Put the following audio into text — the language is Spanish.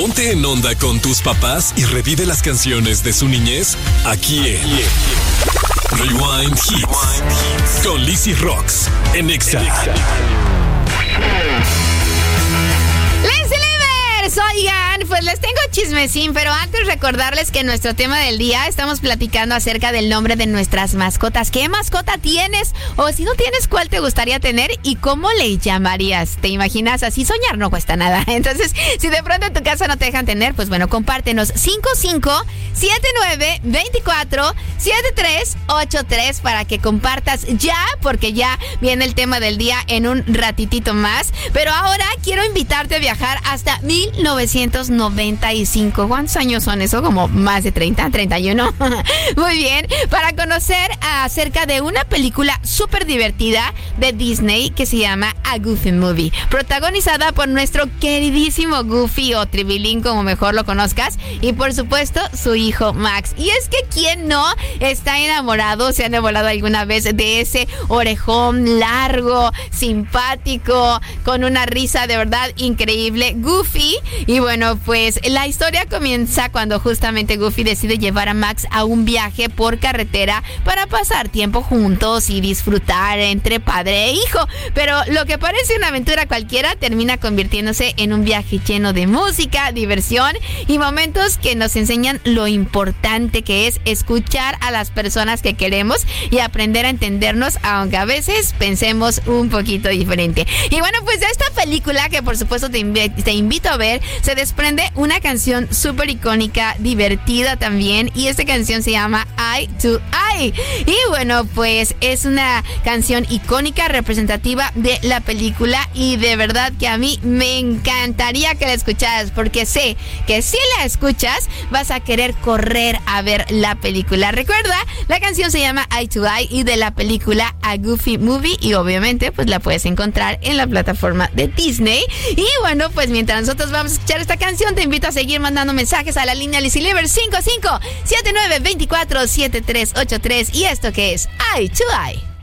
Ponte en onda con tus papás y revive las canciones de su niñez aquí en Rewind Hits con Lizzy Rocks en Exa. Oigan, pues les tengo chismecín, pero antes recordarles que en nuestro tema del día estamos platicando acerca del nombre de nuestras mascotas. ¿Qué mascota tienes? O si no tienes, ¿cuál te gustaría tener? ¿Y cómo le llamarías? ¿Te imaginas? Así soñar no cuesta nada. Entonces, si de pronto en tu casa no te dejan tener, pues bueno, compártenos 5579247383 para que compartas ya, porque ya viene el tema del día en un ratitito más. Pero ahora quiero invitarte a viajar hasta 1995. ¿Cuántos años son eso? Como más de 30, 31. Muy bien. Para conocer acerca de una película súper divertida de Disney que se llama A Goofy Movie, protagonizada por nuestro queridísimo Goofy o Tribilín, como mejor lo conozcas, y por supuesto su hijo Max. Y es que ¿quién no está enamorado, se ha enamorado alguna vez de ese orejón largo, simpático, con una risa de verdad increíble, Goofy? Y bueno, pues la historia comienza cuando justamente Goofy decide llevar a Max a un viaje por carretera para pasar tiempo juntos y disfrutar entre padre e hijo. Pero lo que parece una aventura cualquiera termina convirtiéndose en un viaje lleno de música, diversión y momentos que nos enseñan lo importante que es escuchar a las personas que queremos y aprender a entendernos, aunque a veces pensemos un poquito diferente. Y bueno, pues de esta película, que por supuesto te invito a ver, se desprende una canción súper icónica, divertida también, y esta canción se llama Eye to Eye. Y bueno, pues es una canción icónica, representativa de la película, y de verdad que a mí me encantaría que la escucharas, porque sé que si la escuchas vas a querer correr a ver la película. Recuerda, la canción se llama Eye to Eye y de la película A Goofy Movie, y obviamente pues la puedes encontrar en la plataforma de Disney. Y bueno, pues mientras nosotros vamos a escuchar esta canción, te invito a seguir mandando mensajes a la línea Lizzy Liver 5579247383. Y esto que es Eye to Eye.